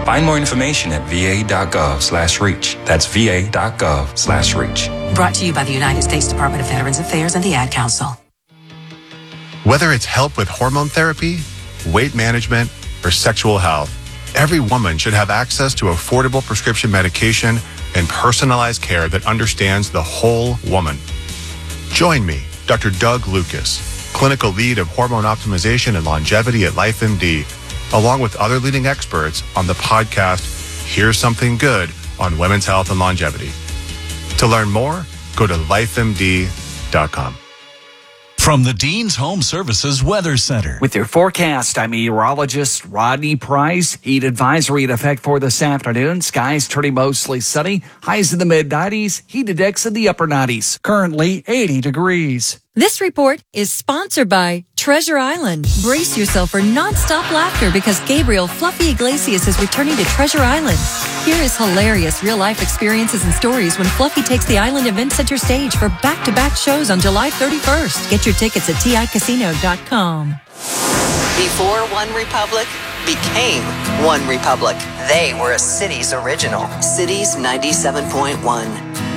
Find more information at va.gov/reach. That's va.gov/reach. Brought to you by the United States Department of Veterans Affairs and the Ad Council. Whether it's help with hormone therapy, weight management, or sexual health, every woman should have access to affordable prescription medication and personalized care that understands the whole woman. Join me, Dr. Doug Lucas, clinical lead of hormone optimization and longevity at LifeMD, along with other leading experts on the podcast, Here's Something Good on Women's Health and Longevity. To learn more, go to lifemd.com. From the Dean's Home Services Weather Center. With your forecast, I'm meteorologist Rodney Price. Heat advisory in effect for this afternoon. Skies turning mostly sunny. Highs in the mid-90s. Heat index in the upper 90s. Currently 80 degrees. This report is sponsored by Treasure Island. Brace yourself for nonstop laughter because Gabriel Fluffy Iglesias is returning to Treasure Island. Here is hilarious real-life experiences and stories when Fluffy takes the Island Event Center stage for back-to-back shows on July 31st. Get your tickets at TICasino.com. Before One Republic became One Republic, they were a Cities original. Cities 97.1.